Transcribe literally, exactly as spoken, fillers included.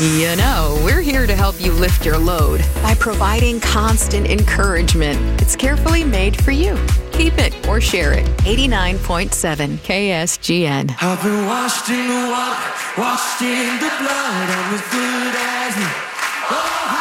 You know, we're here to help you lift your load by providing constant encouragement. It's carefully made for you. Keep it or share it. eighty-nine point seven K S G N. I've been washed in the water, washed in the blood. I'm as good as new. Oh,